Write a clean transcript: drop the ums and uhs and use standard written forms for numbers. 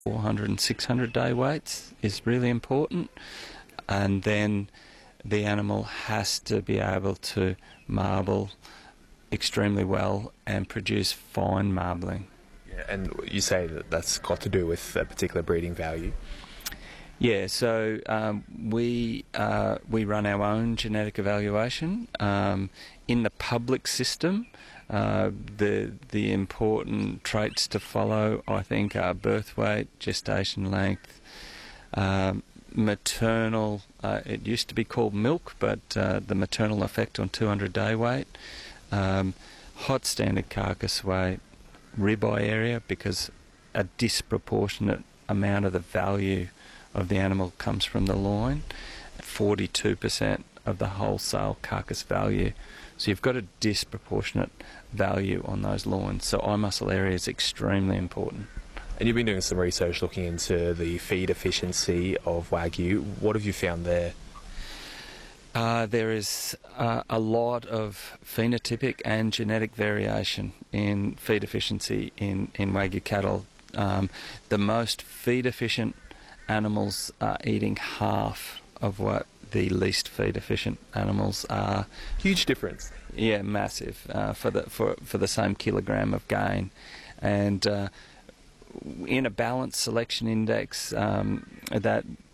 400 and 600 day weights is really important. And then the animal has to be able to marble extremely well and produce fine marbling. Yeah, and you say that that's got to do with a particular breeding value. Yeah, so we run our own genetic evaluation in the public system. The important traits to follow, I think, are birth weight, gestation length, maternal. It used to be called milk, but the maternal effect on 200-day weight, hot standard carcass weight, ribeye area, because a disproportionate amount of the value of the animal comes from the loin, 42% of the wholesale carcass value. So you've got a disproportionate value on those loins. So eye muscle area is extremely important. And you've been doing some research looking into the feed efficiency of Wagyu. What have you found there? There is a lot of phenotypic and genetic variation in feed efficiency in Wagyu cattle. The most feed efficient animals are eating half of what the least feed efficient animals are. Huge difference. Yeah, massive for the same kilogram of gain. And in a balanced selection index, that